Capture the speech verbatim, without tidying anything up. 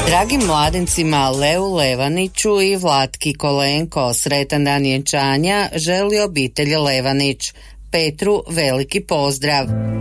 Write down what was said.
Dragim mladencima Leu Levaniću i Vlatki Kolenko sretan dan vjenčanja želi obitelj Levanić. Petru veliki pozdrav.